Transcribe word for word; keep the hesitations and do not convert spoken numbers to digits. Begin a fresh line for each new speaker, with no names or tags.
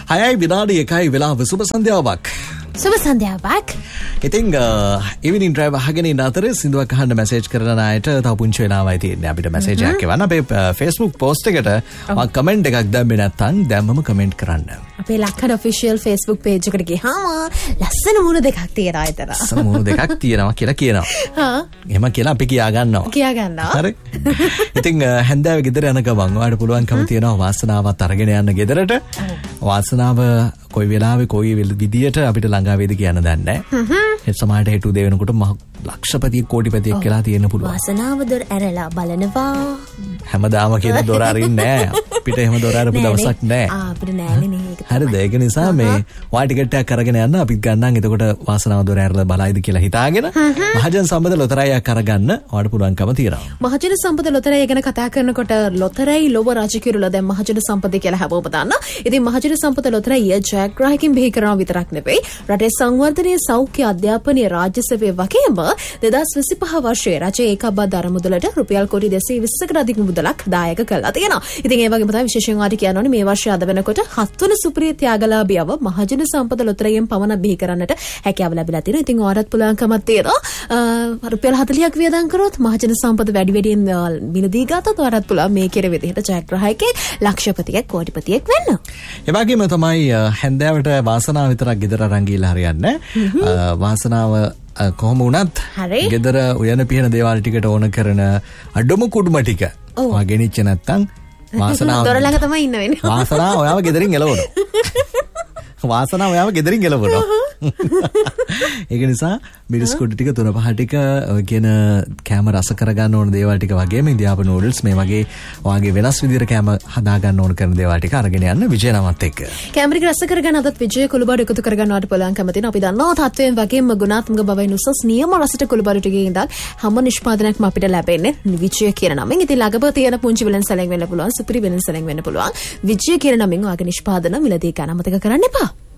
හයයි විනාඩි එකයි වෙලාව සුබ සන්ධ්‍යාවක්.
සුබ සන්ධ්‍යාවක්.
ඉතින් ඉවිනින් ඩ්‍රයිව් අහගෙන ඉන්න අතරේ සින්දුවක් අහන්න මැසේජ් කරන අයට තව පුංචි වෙලාවයි තියෙන්නේ. අපිට මැසේජ් එකක් එවන්න අපේ Facebook post එකට මම කමෙන්ට් එකක් දැම්මේ නැත්නම් දැම්මම කමෙන්ට් කරන්න.
අපේ ලක්කඩ official Facebook page එකට ගියාම ලස්සන මුණු දෙකක් තියෙනවා අතර.
ලස්සන මුණු දෙකක් තියෙනවා කියලා කියනවා. හා. එහෙම කියලා අපි කියා ගන්නවා.
කියා ගන්නවා.
හරි. ඉතින් හැන්දෑවේ ගෙදර යන ගමන් ඔයාලට පුළුවන්කම තියෙනවා වාසනාවත් අරගෙන යන්න ගෙදරට. වාසනාව කොයි වෙලාවෙ කොයි විදියට අපිට ළඟා වේද කියන්න දන්නේ නැහැ. ඒ සමාජයට හේතු දෙවෙනකොට මහ ලක්ෂපතියෙක් කෝටිපතියෙක් කියලා තියෙන්න පුළුවන්.
වාසනාව දොර ඇරලා බලනවා.
හැමදාම කියන දොර අරින්නේ නැහැ. අපිට එහෙම දොර අරපු දවසක් නැහැ.
ආ අපිට නෑනේ නේ.
හරිද? ඒක නිසා මේ වා ටිකට් එකක් අරගෙන යන්න අපිත් ගන්නම්. එතකොට වාසනාව දොර ඇරලා බලයිද කියලා හිතාගෙන මහජන සම්පත ලොතරැයියක් අරගන්න ඔයාලට පුළුවන්කම තියෙනවා.
මහජන සම්පත ලොතරැයි ගැන කතා කරනකොට ලොතරැයි ලොව රජකිරුල දැන් මහජන සම්පත කියලා හැමෝම දන්නා. ඉතින් මහජන සම්පත ලොතරැයි ජයග්‍රාහකකින් බිහි කරනවා විතරක් නෙවෙයි රටේ සංවර්ධනය සෞඛ්‍ය අධ්‍යාපනය රාජ්‍ය සේවය වගේම දෙදාස් විසිපහ වර්ෂයේ රජයේ ඒකබද්ධ අරමුදලට රුපියල් කොටි දෙසිය විස්සකට අධික මුදලක් දායක කළා තියෙනවා. ඉතින් ඒ වගේම තමයි විශේෂයෙන් වාට කියන්න ඕනේ මේ වර්ෂය අද වෙනකොට හත්වන සුපිරි ත්‍යාගලාභියව මහජන සම්පත ලොතරැයියෙන් පමණ බිහි කරන්නට හැකියාව ලැබිලා තියෙනවා. ඉතින් ඔයාලට පුළුවන්කමක් තියෙනවා රුපියල් හතළිහක් වියදම් කරොත් මහජන සම්පත වැඩි වැඩියෙන් මිලදී ගත්තොත් ඔයාලට පුළුවන් මේ කෙරේ විදිහට ජයග්‍රාහකයෙක් ලක්ෂපතියෙක් කෝටිපතියෙක් වෙන්න.
ඒ වගේම තමයි හැන්දෑවට වාසනාව විතරක් ගෙදර අරන් ගිහලා හරියන්නේ නැහැ. වාසනාව කොහොම වුණත් ගෙදර උයන පිහන දේවල් ටිකට ඕන කරන අඩොම කුඩුම ටික ඔයා ගෙනිච්ච නැත්තම් වාසනාව
දොර ළඟ තමයි ඉන්න වෙන්නේ.
වාසනාව ඔයාව ගෙදරින් එලවනවා. වාසනාව ඔයාව ගෙදරින් එලවනවා. ඒක නිසා මිරිස් කුඩු ටික තුන පහ ටික ඔය කියන කැම රස කරගන්න ඕන දේවල් ටික වගේම ඉන්දියාපු නූඩල්ස් මේ වගේ ඔයාගේ වෙනස් විදිහට කැම හදා ගන්න ඕන කරන දේවල් ටික අරගෙන යන්න විජය නමත් එක්ක.
කැම ටික රස කරගන්න අදත් විජය කුළුබඩු එකතු කරගන්නවට පුළුවන්කම තියෙනවා. අපි දන්නවා තත්වයෙන් වගේම ගුණාත්මක බවයි උසස් නියම රසට කුළුබඩු ටිකේ ඉඳන් හැම නිෂ්පාදනයක්ම අපිට ලැබෙන්නේ විජය කියන නමින්. ඉතින් ළඟම තියෙන පුංචි වෙළඳ සැලෙන් වෙන්න පුළුවන් සුපිරි වෙළඳ සැලෙන් වෙන්න පුළුවන්. විජය කියන නමින් ඔයාගේ නිෂ්පාදන මිලදී ගන්න අමතක කරන්න එපා.